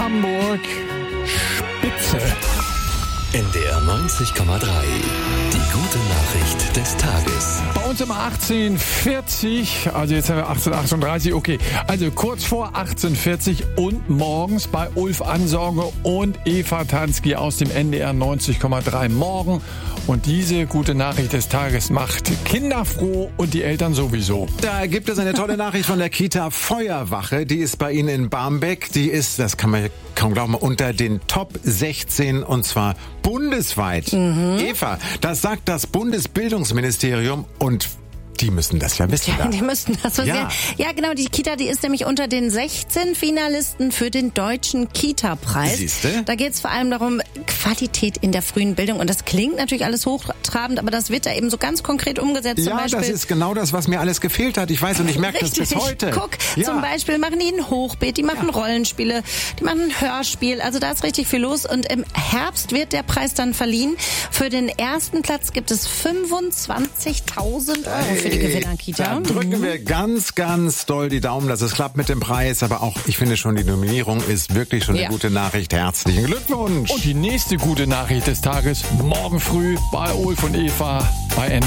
Hamburg. Spitze. NDR 90,3. Die gute Nachricht des Tages. Bei uns immer 18:40, also jetzt haben wir 18:38, okay. Also kurz vor 18:40 und morgens bei Ulf Ansorge und Eva Tansky aus dem NDR 90,3 morgen. Und diese gute Nachricht des Tages macht Kinder froh und die Eltern sowieso. Da gibt es eine tolle Nachricht von der Kita Feuerwache. Die ist bei Ihnen in Barmbek. Die ist, das kann man kaum glauben, unter den Top 16 und zwar bundesweit. Eva, das sagt das Bundesbildungsministerium und die müssen das ja wissen. Ja, die müssten das wissen. Ja. Ja, genau, die Kita, die ist nämlich unter den 16 Finalisten für den Deutschen Kita-Preis. Siehste? Da geht es vor allem darum, Qualität in der frühen Bildung. Und das klingt natürlich alles hochtrabend, aber das wird da eben so ganz konkret umgesetzt. Zum Ja, Beispiel, das ist genau das, was mir alles gefehlt hat. Ich weiß und ich merke das bis heute. Guck, Ja. zum Beispiel machen die ein Hochbeet, die machen Rollenspiele, die machen ein Hörspiel. Also da ist richtig viel los. Und im Herbst wird der Preis dann verliehen. Für den ersten Platz gibt es 25.000 Euro für die Gewinner-Kita. Da drücken wir ganz, ganz doll die Daumen, dass es klappt mit dem Preis. Aber auch, ich finde schon, die Nominierung ist wirklich schon eine gute Nachricht. Herzlichen Glückwunsch. Und die nächste gute Nachricht des Tages morgen früh bei Ulf und Eva bei NDR.